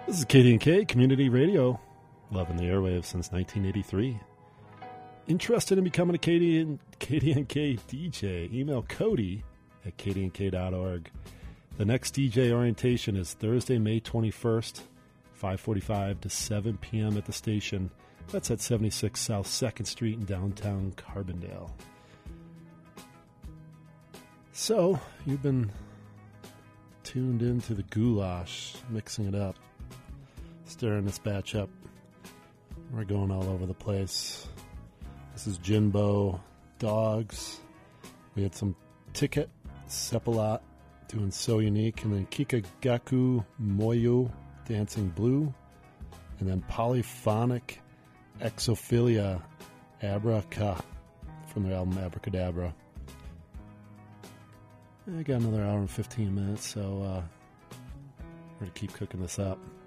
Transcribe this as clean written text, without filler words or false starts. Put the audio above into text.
This is KD&K Community Radio, loving the airwaves since 1983. Interested in becoming a KD&K DJ? Email Cody at kdnk.org. The next DJ orientation is Thursday, May 21st, 5:45 to 7 p.m. at the station. That's at 76 South 2nd Street in downtown Carbondale. So, you've been tuned into the goulash, mixing it up, stirring this batch up. We're going all over the place. This is Jinbo Dogs. We had some Ticket, Sepalot, doing So Unique, and then Kikagaku Moyo, Dancing Blue, and then Polyphonic Exophilia Abraca from their album Abracadabra. I got another hour and 15 minutes, so we're going to keep cooking this up.